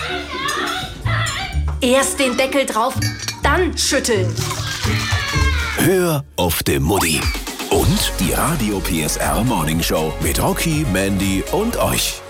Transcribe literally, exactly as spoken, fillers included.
Erst den Deckel drauf, dann schütteln. Hör auf die Mutti. Und die Radio P S R Morning Show mit Rocky, Mandy und euch.